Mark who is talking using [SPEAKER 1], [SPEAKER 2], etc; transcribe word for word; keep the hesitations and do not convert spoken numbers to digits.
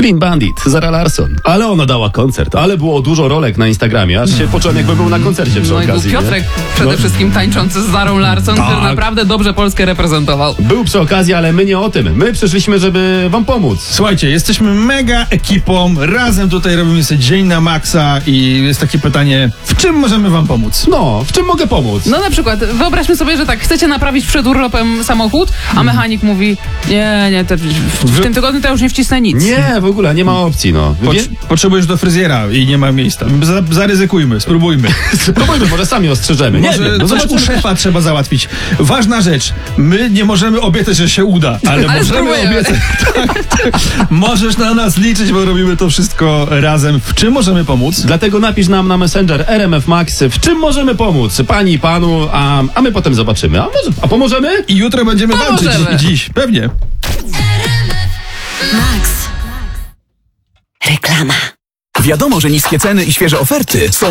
[SPEAKER 1] Clean Bandit, Zara Larsson. Ale ona dała koncert, ale było dużo rolek na Instagramie, aż się poczułem, jakby był na koncercie przy
[SPEAKER 2] No i był
[SPEAKER 1] okazji.
[SPEAKER 2] Piotrek
[SPEAKER 1] nie?
[SPEAKER 2] przede
[SPEAKER 1] No.
[SPEAKER 2] wszystkim tańczący z Zarą Larsson,
[SPEAKER 1] Tak.
[SPEAKER 2] który naprawdę dobrze Polskę reprezentował.
[SPEAKER 1] Był przy okazji, ale my nie o tym. My przyszliśmy, żeby wam pomóc.
[SPEAKER 3] Słuchajcie, jesteśmy mega ekipą, razem tutaj robimy sobie dzień na maksa i jest takie pytanie, w czym możemy wam pomóc?
[SPEAKER 1] No, w czym mogę pomóc?
[SPEAKER 2] No na przykład, wyobraźmy sobie, że tak, chcecie naprawić przed urlopem samochód, a mechanik mówi, nie, nie, te, w, w tym tygodniu to ja już nie wcisnę nic.
[SPEAKER 1] Nie, w ogóle, nie ma opcji, no. Wie...
[SPEAKER 3] Potrz- potrzebujesz do fryzjera i nie ma miejsca. Za- zaryzykujmy, spróbujmy.
[SPEAKER 1] Spróbujmy, może sami ostrzeżemy. Nie
[SPEAKER 3] Może
[SPEAKER 1] wiem, no
[SPEAKER 3] coś u
[SPEAKER 1] zobaczymy.
[SPEAKER 3] szefa trzeba załatwić. Ważna rzecz, my nie możemy obiecać, że się uda, ale,
[SPEAKER 2] Ale
[SPEAKER 3] możemy
[SPEAKER 2] spróbujemy.
[SPEAKER 3] obiecać. Tak, tak. Możesz na nas liczyć, bo robimy to wszystko razem. W czym możemy pomóc?
[SPEAKER 1] Dlatego napisz nam na Messenger R M F Max, w czym możemy pomóc pani i panu, a, a my potem zobaczymy. A, może, a pomożemy?
[SPEAKER 3] I jutro będziemy
[SPEAKER 2] Pomożemy.
[SPEAKER 3] walczyć. Dziś, pewnie.
[SPEAKER 4] Max. Reklama.
[SPEAKER 5] Wiadomo, że niskie ceny i świeże oferty są